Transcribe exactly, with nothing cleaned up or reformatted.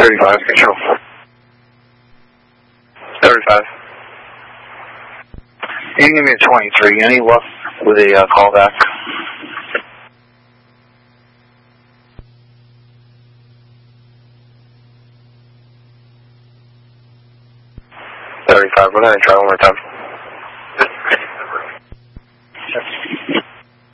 thirty-five, control. thirty-five. You can give me a twenty-three. Any luck with a uh, callback? thirty-five. We're going to try one more time.